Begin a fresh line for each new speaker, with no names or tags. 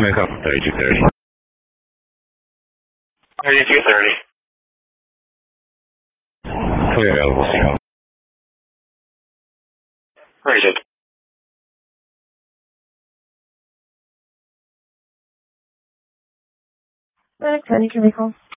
Wake up 3230.
3230.
Fully available, Seagull.
Rated.
Medic 10, you can recall.